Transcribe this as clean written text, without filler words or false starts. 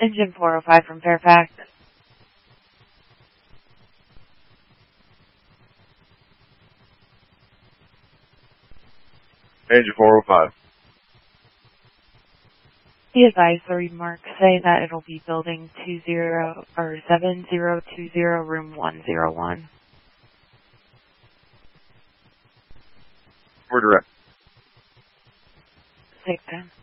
Engine 405 from Fairfax. Engine 405. Be advised, the remarks say that it'll be building 7020, room 101. We're direct. 610.